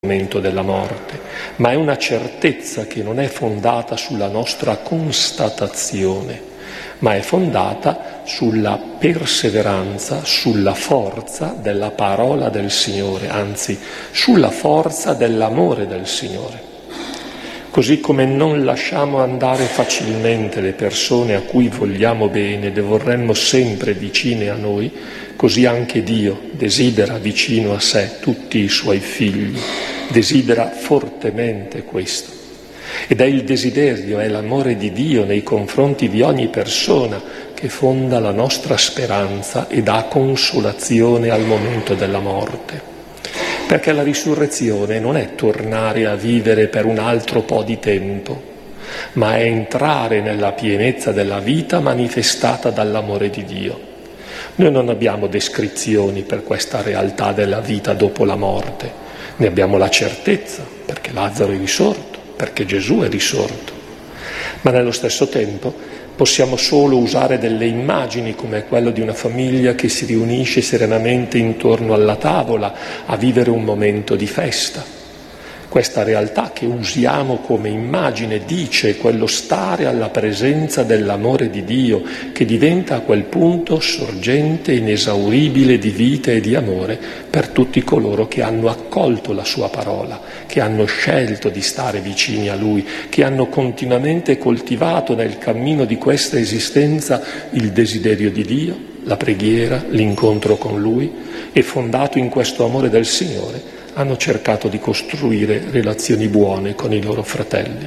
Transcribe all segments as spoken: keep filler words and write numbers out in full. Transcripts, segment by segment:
momento della morte, ma è una certezza che non è fondata sulla nostra constatazione, ma è fondata sulla perseveranza, sulla forza della parola del Signore, anzi sulla forza dell'amore del Signore. Così come non lasciamo andare facilmente le persone a cui vogliamo bene, le vorremmo sempre vicine a noi, così anche Dio desidera vicino a sé tutti i suoi figli, desidera fortemente questo. Ed è il desiderio, è l'amore di Dio nei confronti di ogni persona che fonda la nostra speranza e dà consolazione al momento della morte. Perché la risurrezione non è tornare a vivere per un altro po' di tempo, ma è entrare nella pienezza della vita manifestata dall'amore di Dio. Noi non abbiamo descrizioni per questa realtà della vita dopo la morte, ne abbiamo la certezza, perché Lazzaro è risorto, perché Gesù è risorto, ma nello stesso tempo possiamo solo usare delle immagini come quello di una famiglia che si riunisce serenamente intorno alla tavola a vivere un momento di festa. Questa realtà che usiamo come immagine dice quello stare alla presenza dell'amore di Dio che diventa a quel punto sorgente inesauribile di vita e di amore per tutti coloro che hanno accolto la sua parola, che hanno scelto di stare vicini a Lui, che hanno continuamente coltivato nel cammino di questa esistenza il desiderio di Dio, la preghiera, l'incontro con Lui e fondato in questo amore del Signore hanno cercato di costruire relazioni buone con i loro fratelli.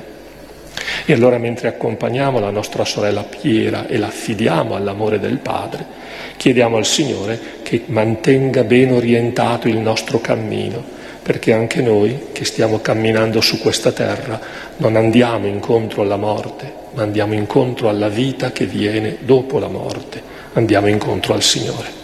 E allora mentre accompagniamo la nostra sorella Piera e la affidiamo all'amore del Padre, chiediamo al Signore che mantenga ben orientato il nostro cammino, perché anche noi che stiamo camminando su questa terra non andiamo incontro alla morte, ma andiamo incontro alla vita che viene dopo la morte, andiamo incontro al Signore.